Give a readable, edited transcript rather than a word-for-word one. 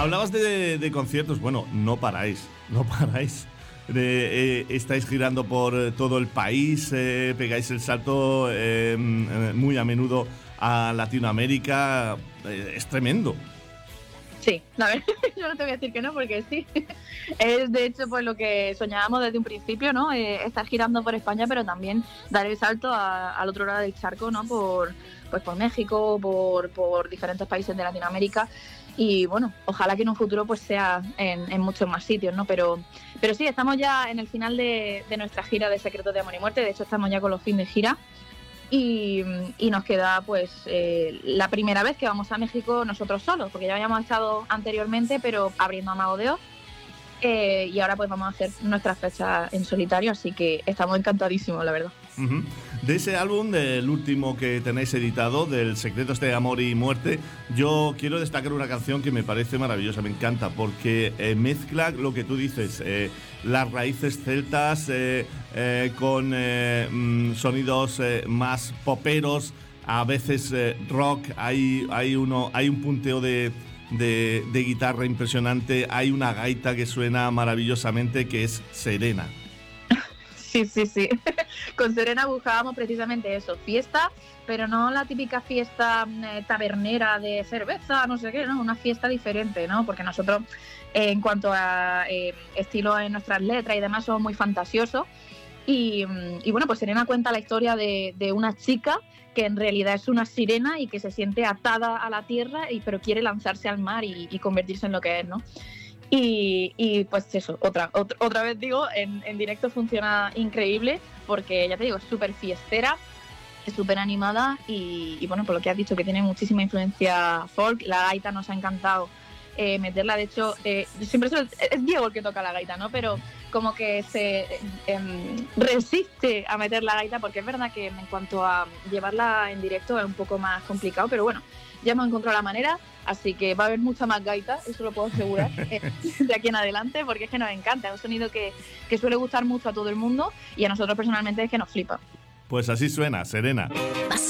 hablabas de conciertos. Bueno, no paráis. Estáis girando por todo el país, pegáis el salto muy a menudo a Latinoamérica. Es tremendo. Sí, la verdad, yo no te voy a decir que no, porque sí. Es de hecho pues lo que soñábamos desde un principio, ¿no? Estar girando por España, pero también dar el salto al otro lado del charco, ¿no? Por México, por diferentes países de Latinoamérica. Y bueno, ojalá que en un futuro pues sea en muchos más sitios, ¿no? Pero sí, estamos ya en el final de nuestra gira de Secretos de Amor y Muerte. De hecho, estamos ya con los fines de gira. Y nos queda pues la primera vez que vamos a México nosotros solos, porque ya habíamos estado anteriormente, pero abriendo a Mago de Oz. Y ahora pues vamos a hacer nuestras fechas en solitario, así que estamos encantadísimos, la verdad. Uh-huh. De ese álbum, del último que tenéis editado, del Secretos de Amor y Muerte, yo quiero destacar una canción que me parece maravillosa, me encanta, porque mezcla lo que tú dices, las raíces celtas con sonidos más poperos, a veces rock, hay un punteo de guitarra impresionante, hay una gaita que suena maravillosamente, que es Serena. Sí. Con Serena buscábamos precisamente eso, fiesta, pero no la típica fiesta tabernera de cerveza, no sé qué, ¿no? Una fiesta diferente, ¿no? Porque nosotros, en cuanto a estilo en nuestras letras y demás, somos muy fantasiosos. Y bueno, pues Serena cuenta la historia de una chica que en realidad es una sirena y que se siente atada a la tierra, pero quiere lanzarse al mar y convertirse en lo que es, ¿no? Y pues eso, otra vez digo, en directo funciona increíble, porque ya te digo, es súper fiestera, es súper animada y bueno, por lo que has dicho, que tiene muchísima influencia folk. La gaita nos ha encantado meterla. De hecho, siempre es Diego el que toca la gaita, ¿no? Pero como que se resiste a meter la gaita, porque es verdad que en cuanto a llevarla en directo es un poco más complicado, pero bueno, ya hemos encontrado la manera, así que va a haber mucha más gaita, eso lo puedo asegurar, de aquí en adelante, porque es que nos encanta, es un sonido que suele gustar mucho a todo el mundo y a nosotros personalmente es que nos flipa. Pues así suena, Serena.